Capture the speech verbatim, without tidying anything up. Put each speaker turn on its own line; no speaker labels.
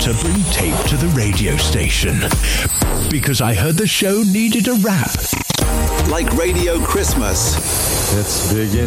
to bring tape to the radio station because I heard the show needed a rap.
Like Radio Christmas.
It's beginning.